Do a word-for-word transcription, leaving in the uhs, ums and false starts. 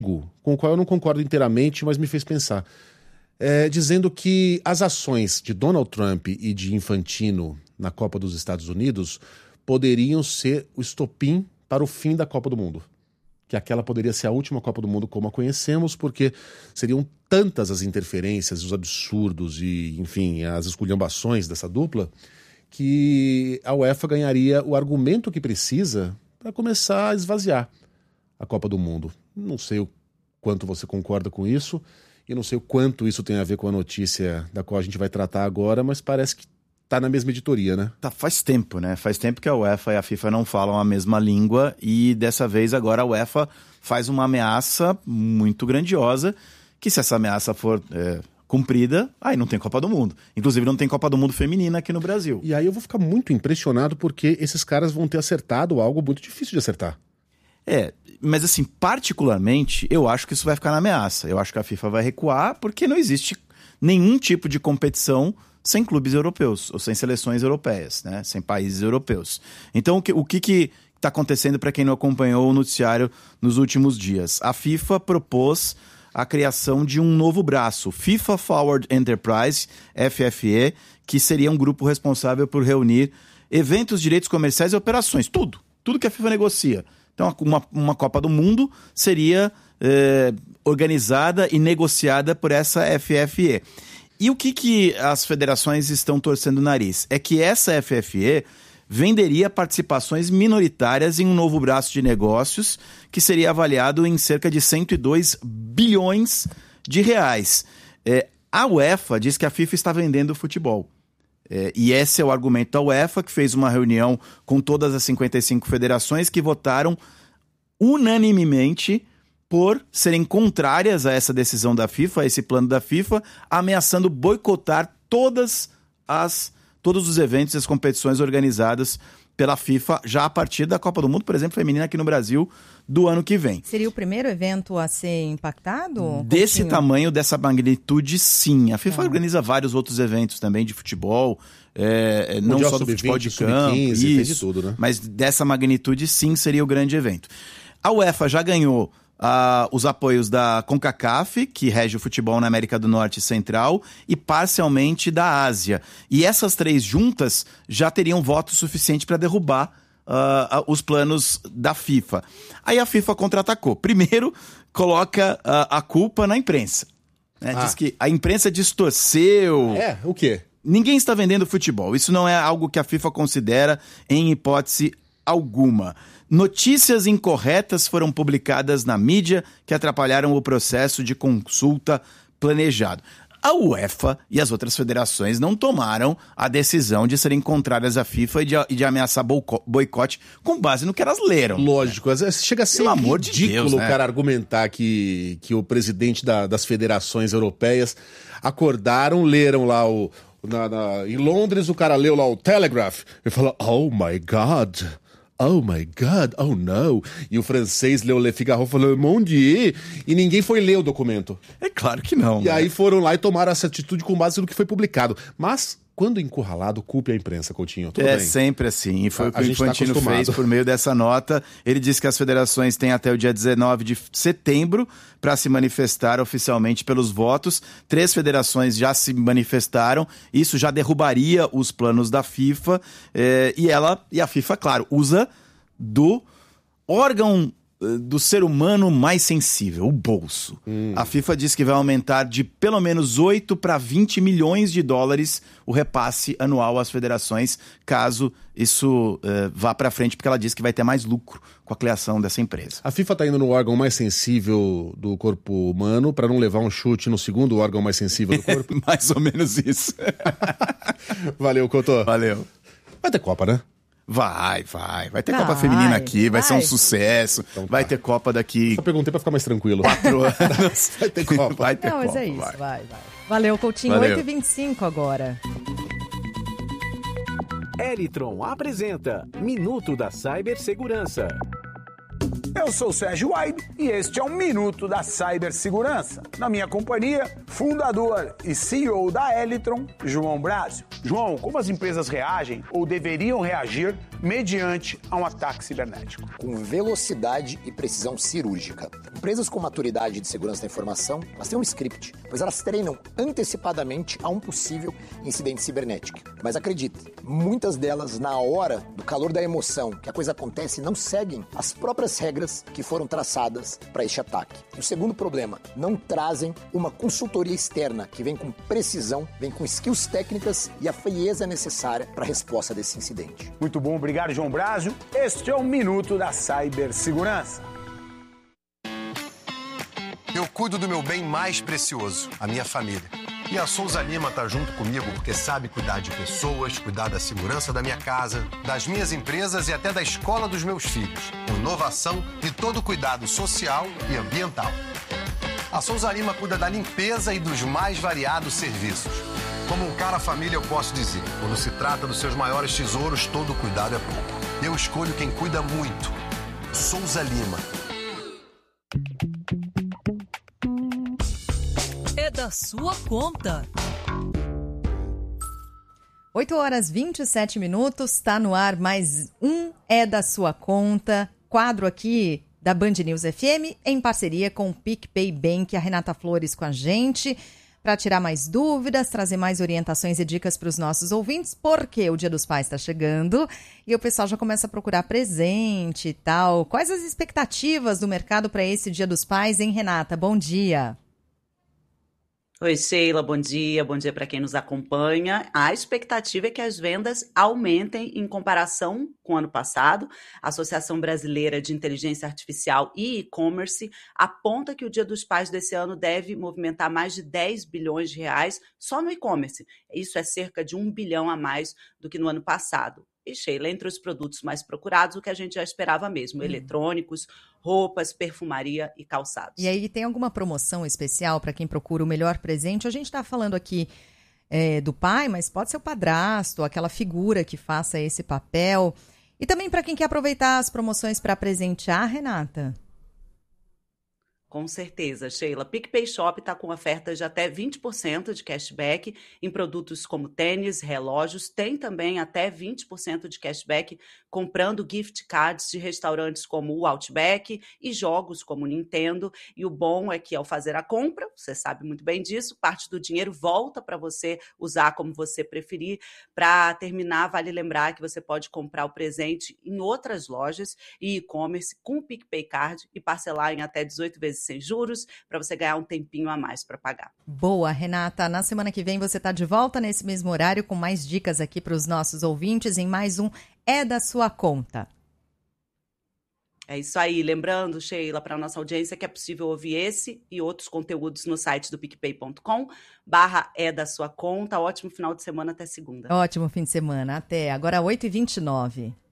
com o qual eu não concordo inteiramente, mas me fez pensar. É, dizendo que as ações de Donald Trump e de Infantino na Copa dos Estados Unidos poderiam ser o estopim para o fim da Copa do Mundo. Que aquela poderia ser a última Copa do Mundo como a conhecemos, porque seriam tantas as interferências, os absurdos e, enfim, as esculhambações dessa dupla, que a UEFA ganharia o argumento que precisa para começar a esvaziar a Copa do Mundo. Não sei o quanto você concorda com isso, e não sei o quanto isso tem a ver com a notícia da qual a gente vai tratar agora, mas parece que tá na mesma editoria, né? Tá, faz tempo, né? Faz tempo que a UEFA e a FIFA não falam a mesma língua, e dessa vez agora a UEFA faz uma ameaça muito grandiosa, que se essa ameaça for é, cumprida, aí não tem Copa do Mundo. Inclusive não tem Copa do Mundo feminina aqui no Brasil. E aí eu vou ficar muito impressionado porque esses caras vão ter acertado algo muito difícil de acertar. É, mas assim, particularmente, eu acho que isso vai ficar na ameaça. Eu acho que a FIFA vai recuar porque não existe nenhum tipo de competição sem clubes europeus, ou sem seleções europeias, né? Sem países europeus. Então, o que o que que está acontecendo para quem não acompanhou o noticiário nos últimos dias? A FIFA propôs a criação de um novo braço, FIFA Forward Enterprise, F F E, que seria um grupo responsável por reunir eventos, direitos comerciais e operações, tudo, tudo que a FIFA negocia. Então, uma, uma Copa do Mundo seria é, organizada e negociada por essa F F E. E o que, que as federações estão torcendo o nariz? É que essa F F E venderia participações minoritárias em um novo braço de negócios que seria avaliado em cerca de cento e dois bilhões de reais. É, a UEFA diz que a FIFA está vendendo o futebol. É, e esse é o argumento da UEFA, que fez uma reunião com todas as cinquenta e cinco federações que votaram unanimemente por serem contrárias a essa decisão da FIFA, a esse plano da FIFA, ameaçando boicotar todas as, todos os eventos e as competições organizadas pela FIFA já a partir da Copa do Mundo, por exemplo, feminina aqui no Brasil, do ano que vem. Seria o primeiro evento a ser impactado? Desse Coutinho? tamanho, dessa magnitude, sim. A FIFA ah. organiza vários outros eventos também de futebol, é, não só do futebol de campo, isso, de tudo, né? Mas dessa magnitude, sim, seria o grande evento. A UEFA já ganhou Uh, os apoios da CONCACAF, que rege o futebol na América do Norte e Central, e parcialmente da Ásia. E essas três juntas já teriam voto suficiente para derrubar uh, os planos da FIFA. Aí a FIFA contra-atacou. Primeiro, coloca uh, a culpa na imprensa. Né? Ah. Diz que a imprensa distorceu. É, o quê? Ninguém está vendendo futebol. Isso não é algo que a FIFA considera em hipótese alguma. Notícias incorretas foram publicadas na mídia que atrapalharam o processo de consulta planejado. A UEFA e as outras federações não tomaram a decisão de serem contrárias à FIFA e de, e de ameaçar boicote com base no que elas leram. Lógico, né? Chega a ser Pelo ridículo amor de Deus, né? O cara argumentar que, que o presidente da, das federações europeias acordaram, leram lá o... Na, na, em Londres o cara leu lá o Telegraph e falou, oh my God... Oh my God, oh no. E o francês leu Le Figaro e falou, mon Dieu. E ninguém foi ler o documento. É claro que não. E né? Aí foram lá e tomaram essa atitude com base no que foi publicado. Mas, quando encurralado, culpe a imprensa, Coutinho. Tudo é bem. Sempre assim. E foi a, o que o Infantino tá fez por meio dessa nota. Ele disse que as federações têm até o dia dezenove de setembro para se manifestar oficialmente pelos votos. Três federações já se manifestaram. Isso já derrubaria os planos da FIFA. É, e ela, e a FIFA, claro, usa do órgão do ser humano mais sensível, o bolso. Hum. A FIFA diz que vai aumentar de pelo menos oito para vinte milhões de dólares o repasse anual às federações, caso isso uh, vá para frente, porque ela diz que vai ter mais lucro com a criação dessa empresa. A FIFA está indo no órgão mais sensível do corpo humano para não levar um chute no segundo órgão mais sensível do corpo? Mais ou menos isso. Valeu, Couto. Valeu. Vai ter Copa, né? Vai, vai. Vai ter vai, Copa Feminina aqui, vai, vai ser um sucesso. Então tá. Vai ter Copa daqui... Só perguntei pra ficar mais tranquilo. Quatro anos. Vai ter Copa. Vai ter Não, Copa, mas é isso, vai. vai, vai. Valeu, Coutinho. Valeu. oito e vinte e cinco agora. Elitron apresenta Minuto da Cibersegurança. Eu sou o Sérgio Aido e este é um Minuto da Cibersegurança. Na minha companhia, fundador e C E O da Elitron, João Brásio. João, como as empresas reagem ou deveriam reagir mediante a um ataque cibernético? Com velocidade e precisão cirúrgica. Empresas com maturidade de segurança da informação, elas têm um script, pois elas treinam antecipadamente a um possível incidente cibernético. Mas acredite, muitas delas, na hora do calor da emoção que a coisa acontece, não seguem as próprias regras que foram traçadas para este ataque. E o segundo problema, não trazem uma consultoria externa que vem com precisão, vem com skills técnicas e a frieza necessária para a resposta desse incidente. Muito bom, obrigado, João Brásio. Este é o Minuto da Cibersegurança. Eu cuido do meu bem mais precioso, a minha família. E a Souza Lima está junto comigo porque sabe cuidar de pessoas, cuidar da segurança da minha casa, das minhas empresas e até da escola dos meus filhos. Com inovação e todo cuidado social e ambiental. A Souza Lima cuida da limpeza e dos mais variados serviços. Como um cara família, eu posso dizer, quando se trata dos seus maiores tesouros, todo cuidado é pouco. Eu escolho quem cuida muito. Souza Lima. É da sua conta. oito horas e vinte e sete minutos, está no ar mais um É da Sua Conta, quadro aqui da Band News F M, em parceria com o PicPay Bank, a Renata Flores com a gente, para tirar mais dúvidas, trazer mais orientações e dicas para os nossos ouvintes, porque o Dia dos Pais está chegando e o pessoal já começa a procurar presente e tal. Quais as expectativas do mercado para esse Dia dos Pais, hein, Renata? Bom dia. Oi, Sheila, bom dia, bom dia para quem nos acompanha. A expectativa é que as vendas aumentem em comparação com o ano passado. A Associação Brasileira de Inteligência Artificial e E-Commerce aponta que o Dia dos Pais desse ano deve movimentar mais de dez bilhões de reais só no e-commerce. Isso é cerca de um bilhão a mais do que no ano passado. E, Sheila, entre os produtos mais procurados, o que a gente já esperava mesmo, hum. eletrônicos, roupas, perfumaria e calçados. E aí tem alguma promoção especial para quem procura o melhor presente? A gente está falando aqui é, do pai, mas pode ser o padrasto, aquela figura que faça esse papel. E também para quem quer aproveitar as promoções para presentear, Renata? Com certeza, Sheila. PicPay Shop está com ofertas de até vinte por cento de cashback em produtos como tênis, relógios. Tem também até vinte por cento de cashback comprando gift cards de restaurantes como o Outback e jogos como o Nintendo. E o bom é que ao fazer a compra, você sabe muito bem disso, parte do dinheiro volta para você usar como você preferir. Para terminar, vale lembrar que você pode comprar o presente em outras lojas e e-commerce com o PicPay Card e parcelar em até dezoito vezes sem juros, para você ganhar um tempinho a mais para pagar. Boa, Renata. Na semana que vem você está de volta nesse mesmo horário com mais dicas aqui para os nossos ouvintes em mais um É da Sua Conta. É isso aí. Lembrando, Sheila, para a nossa audiência que é possível ouvir esse e outros conteúdos no site do picpay ponto com barra é da sua conta. Ótimo final de semana até segunda. Ótimo fim de semana. Até. Agora oito e vinte e nove.